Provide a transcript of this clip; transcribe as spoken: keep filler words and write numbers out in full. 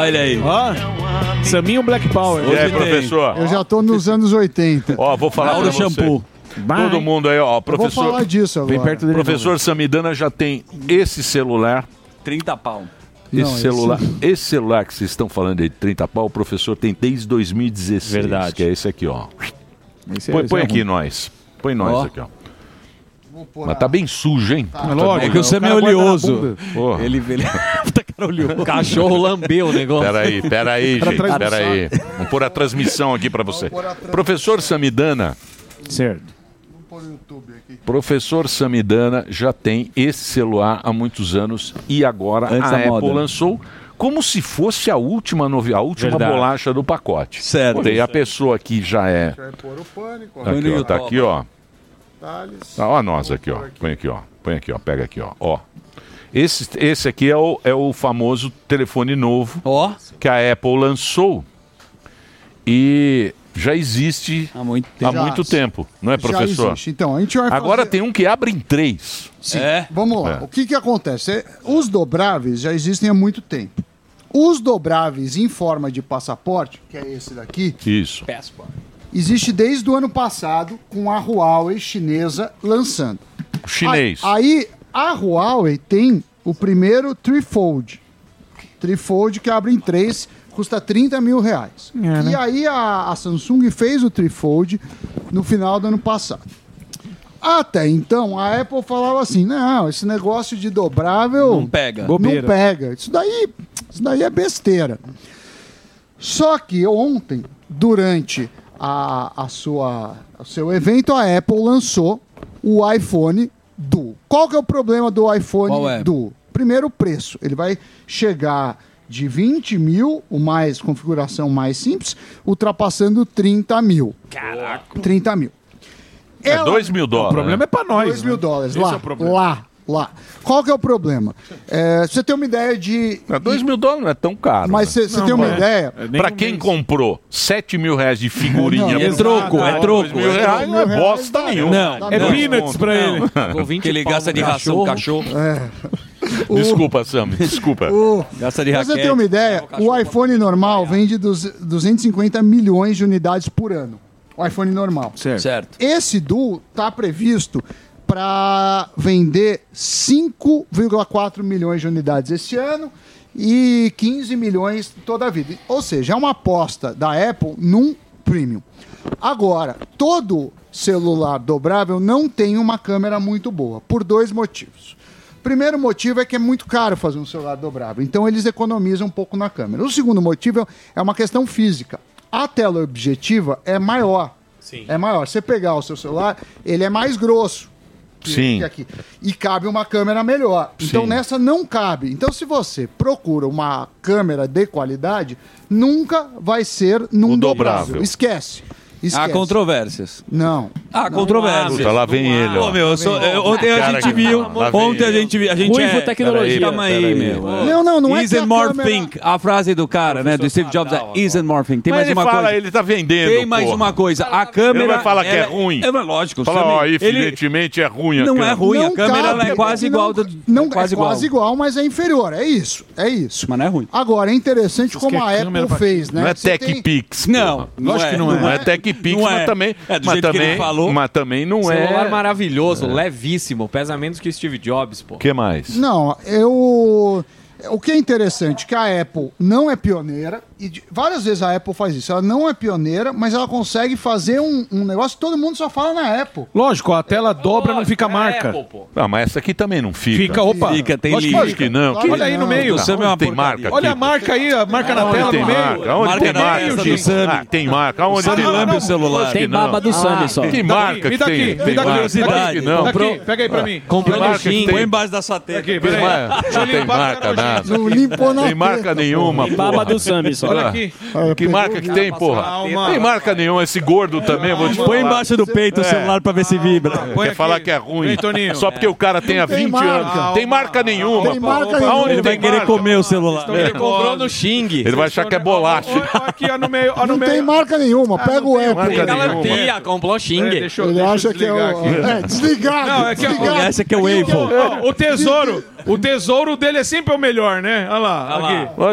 Olha aí. Ó, Saminho Black Power. E aí, professor? Eu já tô nos anos oitenta. Ó, vou falar pra você. shampoo. Todo mundo aí, ó, professor. Eu vou falar disso agora. Bem perto dele. Professor Samidana já tem esse celular. trinta pau. Esse Não, celular, esse celular que vocês estão falando aí de trinta pau, o professor tem desde dois mil e dezesseis. Verdade. Que é esse aqui, ó. Esse é- põe esse põe é aqui ruim. nós. Põe nós Ó. aqui, ó. Mas tá bem sujo, hein? É lógico, É que o Sam é cara guarda na oleoso. bunda. Porra. Ele, ele... Puta cara oleoso. O cachorro lambeu o negócio. Peraí, peraí, Pra gente, transmissão. peraí. Vamos pôr a transmissão aqui pra você. Professor Samidana, Certo. Vou pôr no YouTube aqui. professor Samidana já tem esse celular há muitos anos e agora Antes a da Apple moda. lançou como se fosse a última novi- a última Verdade. bolacha do pacote. Certo. Daí a pessoa que já é... Vai pôr o pânico. Tá aqui, ó, tá aqui, ó. Thales. Tá, ó nós aqui, ó. Põe aqui, ó. Põe aqui, ó. Pega aqui, ó. Ó. Esse, esse aqui é o, é o famoso telefone novo Ó, que a Apple lançou e já existe há muito há tempo. Já. muito tempo, não é, Já professor? existe. Então, a gente vai Agora fazer... tem um que abre em três. Sim. É? Vamos lá. É. O que que acontece? É, Os dobráveis já existem há muito tempo. Os dobráveis em forma de passaporte, que é esse daqui, Isso. existe desde o ano passado com a Huawei chinesa lançando. Chinês. Aí, aí a Huawei tem o primeiro Trifold. Trifold que abre em três, custa trinta mil reais. É, né? E aí a, a Samsung fez o Trifold no final do ano passado. Até então, a Apple falava assim, não, esse negócio de dobrável... Não pega. Não Bobeira. pega. Isso daí, isso daí é besteira. Só que ontem, durante a, a sua, o seu evento, a Apple lançou o iPhone Duo. Qual que é o problema do iPhone Qual é? Duo? Primeiro, o preço. Ele vai chegar de vinte mil, o mais configuração mais simples, ultrapassando trinta mil. Caraca. trinta mil. É Ela- dois mil O dólares. problema é pra nós. dois mil né? dólares. Esse Lá, é o problema. lá, lá. Qual que é o problema? É, você tem uma ideia de... É, dois mil dólares não é tão caro. Mas né? você você Não, tem uma é. ideia... É nem Pra um quem mês. comprou sete mil reais de figurinha... Não, por é troco, um é dólar, troco, dois mil é reais não é troco. bosta Não, nenhuma. não, É Não, peanuts pra ele. Pagou vinte Que ele pau gasta no de ração cachorro. cachorro. Desculpa, Sam, desculpa. O... Gasta de Pra você raquete. ter uma ideia, o iPhone normal vende dos duzentos e cinquenta milhões de unidades por ano. O iPhone normal. Certo. Certo. Esse Duo está previsto para vender cinco vírgula quatro milhões de unidades esse ano e quinze milhões toda a vida. Ou seja, é uma aposta da Apple num premium. Agora, todo celular dobrável não tem uma câmera muito boa, por dois motivos. Primeiro motivo é que é muito caro fazer um celular dobrável, então eles economizam um pouco na câmera. O segundo motivo é uma questão física. A tela objetiva é maior. Sim. É maior. Você pegar o seu celular, ele é mais grosso. que- Sim. que aqui. E cabe uma câmera melhor. Então Sim. nessa não cabe. Então se você procura uma câmera de qualidade, nunca vai ser num O dobrável. dobrável. Esquece. Esquece. Há controvérsias. Não. Há controvérsias. Puta, lá vem ele, Ô, ó. meu, eu sou- eu- ontem a Cara gente que- viu. lá vem Ontem a ele. gente viu. A gente Ruivo é, tecnologia. Calma aí, Peraí, meu. Não, não, não é que Isn't a more câmera- think. A frase do cara, né? Do Steve Jobs é Isn't more think. Tem Mas mais ele uma fala, coisa. ele tá vendendo, Tem mais porra. uma coisa. A câmera. Ele vai falar que é ela- ruim. É lógico. Fala, Sammy, ó, ele evidentemente é ruim a não câmera. é ruim. A Não câmera ela cabe, é quase não- igual. da- Não, é quase é quase igual. igual, mas é inferior. É isso. É isso. Mas não é ruim. Agora, é interessante como quer a câmera Apple pra- fez, né? Não é Você tem- TechPix. Não, Lógico que não é. Não é TechPix, Não mas é. também, É, do mas, jeito que ele também falou. mas também não Celular é. maravilhoso, levíssimo, pesa menos que o Steve Jobs, pô. O que mais? Não, eu. O que é interessante que a Apple não é pioneira, e de- várias vezes a Apple faz isso. Ela não é pioneira, mas ela consegue fazer um, um negócio que todo mundo só fala na Apple. Lógico, a tela dobra, não fica É marca. Apple, pô. Ah, mas essa aqui também não fica. Fica, opa. Fica, tem Lógico linha. que Lógico que não. Claro que- Olha aí no não. meio. Do Sam é uma Onde tem porcaria. marca aqui? Olha a marca aí, a marca na Onde tela tem no meio. marca? Onde Marca tem na marca? testa do Gente? Sammy. Ah, tem marca. Onde Sammy tem lambe o celular. Lógico que Tem não. baba do Sammy só. Que Daqui, marca me que dá tem? aqui, Tem me dá marca. curiosidade. Lógico que não. Aqui, pega aí pra mim. Comprou Que no marca que Xing. tem? Põe embaixo da sua teta. Aqui, Tem peraí. marca- Deixa eu Não tem limpar marca a cara, nada. Não limpou na Tem marca teta, nenhuma, Tem baba porra. do Sammy só. Olha aqui. porra. Que marca que tem, porra? Calma. Tem marca nenhuma. Esse gordo também, eu vou te falar. Põe embaixo do peito o celular pra ver se vibra. Põe Quer aqui. falar que é ruim Vem, Toninho. só porque o cara tem há tem vinte marca. anos. Tem marca nenhuma. Tem pô. marca nenhuma. Aonde Ele vai tem querer marca? comer o celular. Ele comprou no Xing. Ele vai achar que é bolacha. Ó, Aqui, ó, no meio. Ó, no Não meio. tem marca nenhuma. Pega não o tem Apple. marca Tem nenhuma. garantia, comprou Xing. É, deixa eu, Ele deixa eu acha que é desligar o. aqui. É, desligado. Não, é que- desligado. Essa aqui é o Apple. Ó, o tesouro. O tesouro dele é sempre o melhor, né? Olha lá. Olha lá. Aqui.